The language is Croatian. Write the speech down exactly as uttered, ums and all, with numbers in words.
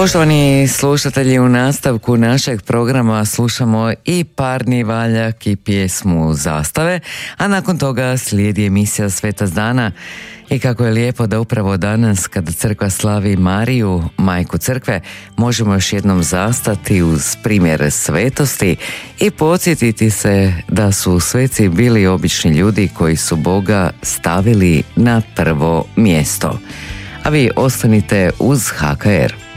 Poštovani slušatelji, u nastavku našeg programa slušamo i parni valjak i pjesmu Zastave, a nakon toga slijedi emisija Sveta dana. I kako je lijepo da upravo danas, kada crkva slavi Mariju, majku crkve, možemo još jednom zastati uz primjer svetosti i podsjetiti se da su sveci bili obični ljudi koji su Boga stavili na prvo mjesto. A vi ostanite uz H K R.